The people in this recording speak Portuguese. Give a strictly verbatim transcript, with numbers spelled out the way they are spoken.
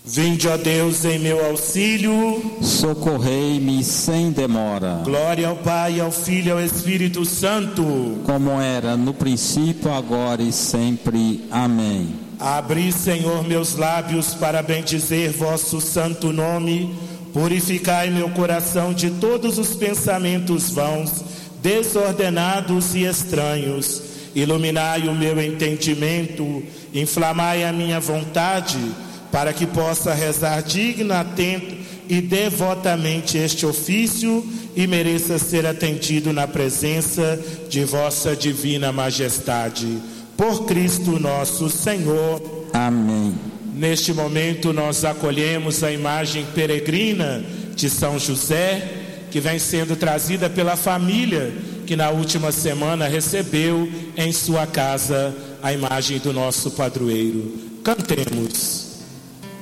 Vinde, ó Deus, em meu auxílio. Socorrei-me sem demora. Glória ao Pai, ao Filho e ao Espírito Santo. Como era no princípio, agora e sempre. Amém. Abri, Senhor, meus lábios para bendizer vosso santo nome. Purificai meu coração de todos os pensamentos vãos, desordenados e estranhos. Iluminai o meu entendimento, inflamai a minha vontade, para que possa rezar digna, atento e devotamente este ofício e mereça ser atendido na presença de vossa divina majestade. Por Cristo nosso Senhor. Amém. Neste momento nós acolhemos a imagem peregrina de São José, que vem sendo trazida pela família que na última semana recebeu em sua casa a imagem do nosso padroeiro. Cantemos.